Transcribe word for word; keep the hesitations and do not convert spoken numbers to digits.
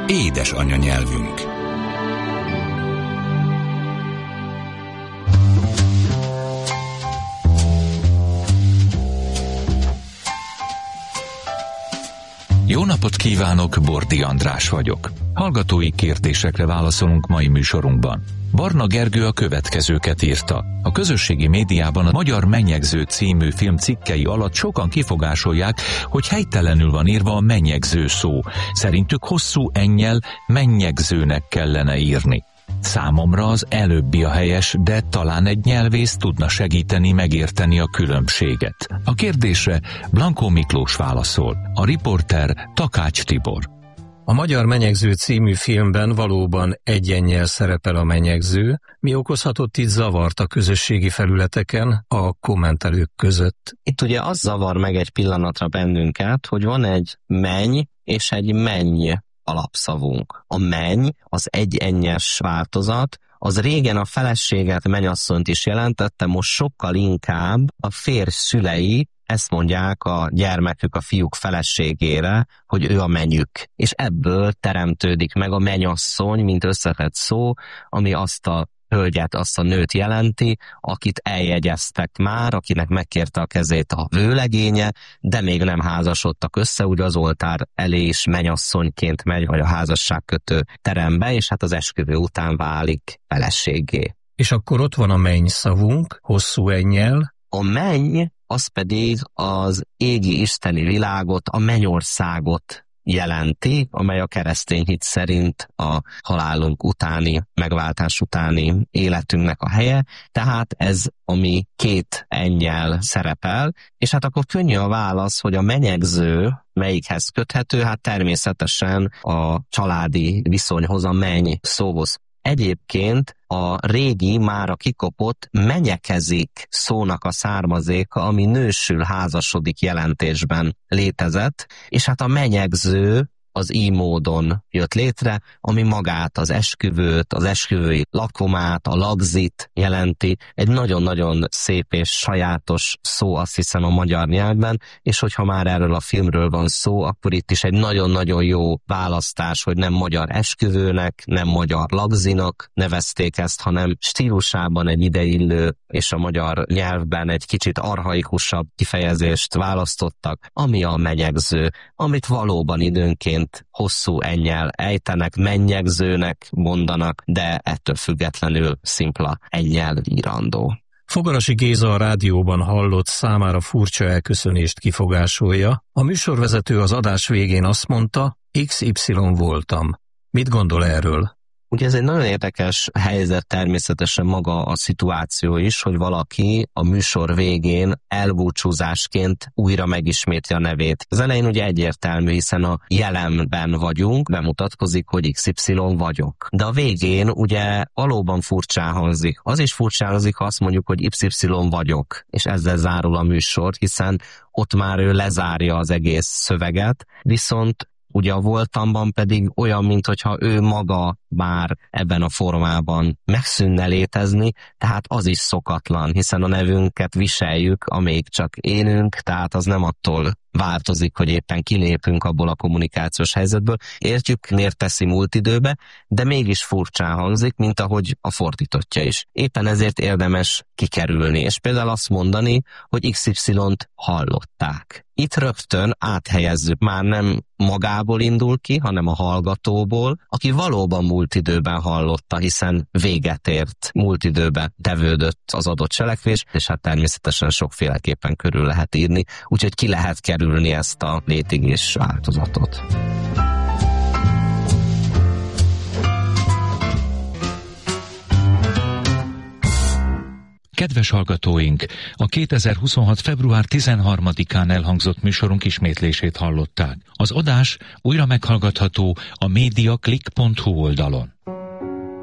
édes anyanyelvünk. Jó napot kívánok, Bordi András vagyok. Hallgatói kérdésekre válaszolunk mai műsorunkban. Varna Gergő a következőket írta. A közösségi médiában a Magyar Menyegző című film cikkei alatt sokan kifogásolják, hogy helytelenül van írva a menyegző szó. Szerintük hosszú ennyel menyegzőnek kellene írni. Számomra az előbbi a helyes, de talán egy nyelvész tudna segíteni megérteni a különbséget. A kérdésre Blankó Miklós válaszol, a riporter Takács Tibor. A Magyar Menyegző című filmben valóban egyennyel szerepel a menyegző, mi okozhatott itt zavart a közösségi felületeken, a kommentelők között. Itt ugye az zavar meg egy pillanatra bennünket, hogy van egy menny és egy menny alapszavunk. A menny, az egyennyes változat, az régen a feleséget, mennyasszonyt is jelentette, most sokkal inkább a férj szülei ezt mondják a gyermekük, a fiúk feleségére, hogy ő a mennyük. És ebből teremtődik meg a mennyasszony, mint összetett szó, ami azt a hölgyet, azt a nőt jelenti, akit eljegyeztek már, akinek megkérte a kezét a vőlegénye, de még nem házasodtak össze, ugye az oltár elé is mennyasszonyként megy, vagy a házasságkötő terembe, és hát az esküvő után válik feleségé. És akkor ott van a menny szavunk, hosszú ennyel. A menny, az pedig az égi isteni világot, a mennyországot jelenti, amely a keresztény hit szerint a halálunk utáni, megváltás utáni életünknek a helye, tehát ez, ami két ennyel szerepel, és hát akkor könnyű a válasz, hogy a menyegző melyikhez köthető, hát természetesen a családi viszonyhoz, a menny szóhoz. Egyébként a régi, mára kikopott menyekezik szónak a származéka, ami nősül, házasodik jelentésben létezett, és hát a menyegző az így módon jött létre, ami magát az esküvőt, az esküvői lakomát, a lagzit jelenti. Egy nagyon-nagyon szép és sajátos szó, azt hiszem, a magyar nyelvben, és hogyha már erről a filmről van szó, akkor itt is egy nagyon-nagyon jó választás, hogy nem magyar esküvőnek, nem magyar lagzinak nevezték ezt, hanem stílusában egy ideillő és a magyar nyelvben egy kicsit archaikusabb kifejezést választottak, ami a menyegző, amit valóban időnként hosszú ennyel ejtenek, mennyegzőnek mondanak, de ettől függetlenül szimpla ennyel írandó. Fogarasi Géza a rádióban hallott számára furcsa elköszönést kifogásolja. A műsorvezető az adás végén azt mondta, iksz ipszilon voltam. Mit gondol erről? Ugye ez egy nagyon érdekes helyzet, természetesen maga a szituáció is, hogy valaki a műsor végén elbúcsúzásként újra megismétli a nevét. Az elején ugye egyértelmű, hiszen a jelenben vagyunk, bemutatkozik, hogy iksz ipszilon vagyok. De a végén ugye valóban furcsán hangzik. Az is furcsán hangzik, ha azt mondjuk, hogy iksz ipszilon vagyok, és ezzel zárul a műsor, hiszen ott már ő lezárja az egész szöveget, viszont ugye a voltamban pedig olyan, mintha ő maga már ebben a formában megszűnne létezni, tehát az is szokatlan, hiszen a nevünket viseljük, amíg csak élünk, tehát az nem attól változik, hogy éppen kilépünk abból a kommunikációs helyzetből. Értjük, miért teszi múlt időbe, de mégis furcsán hangzik, mint ahogy a fordítottja is. Éppen ezért érdemes kikerülni, és például azt mondani, hogy iksz ipszilont hallották. Itt rögtön áthelyezzük, már nem magából indul ki, hanem a hallgatóból, aki valóban múlt időben hallotta, hiszen véget ért, múlt időben tevődött az adott cselekvés, és hát természetesen sokféleképpen körül lehet írni, úgyhogy ki lehet kerülni ezt a létigés változatot. Kedves hallgatóink, a kétezer-huszonhat. február tizenharmadikán elhangzott műsorunk ismétlését hallották. Az adás újra meghallgatható a mediaclick pont hu oldalon.